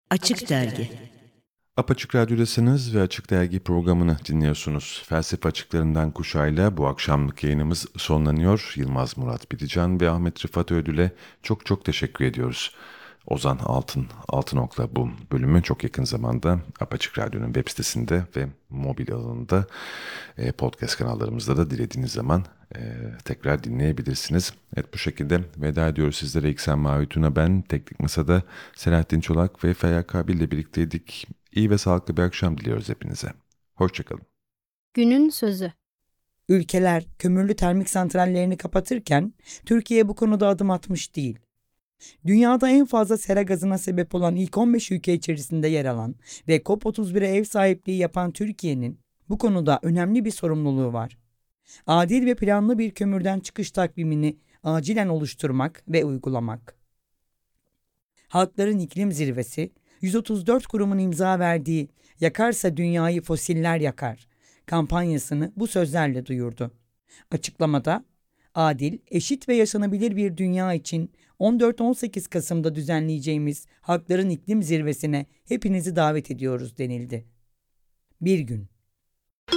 Açık Dergi. Apaçık Radyo'dasınız ve Açık Dergi programını dinliyorsunuz. Felsefe açıklarından Kuşay'la bu akşamlık yayınımız sonlanıyor. Yılmaz Murat Bidican ve Ahmet Rıfat Ödül'e çok teşekkür ediyoruz. Ozan Altınok'la bu bölümü çok yakın zamanda Apaçık Radyo'nun web sitesinde ve mobil alanında podcast kanallarımızda da dilediğiniz zaman tekrar dinleyebilirsiniz. Evet, bu şekilde veda ediyoruz sizlere. İksen Mavi Tuna ben. Teknik Masa'da Selahattin Çolak ve Feyyaz Kabil ile birlikteydik. İyi ve sağlıklı bir akşam diliyoruz hepinize. Hoşçakalın. Günün sözü. Ülkeler kömürlü termik santrallerini kapatırken Türkiye bu konuda adım atmış değil. Dünyada en fazla sera gazına sebep olan ilk 15 ülke içerisinde yer alan ve COP31'e ev sahipliği yapan Türkiye'nin bu konuda önemli bir sorumluluğu var. Adil ve planlı bir kömürden çıkış takvimini acilen oluşturmak ve uygulamak. Halkların İklim Zirvesi, 134 kurumun imza verdiği "Yakarsa dünyayı fosiller yakar" kampanyasını bu sözlerle duyurdu. Açıklamada, adil, eşit ve yaşanabilir bir dünya için 14-18 Kasım'da düzenleyeceğimiz Halkların İklim Zirvesi'ne hepinizi davet ediyoruz denildi. Bir gün.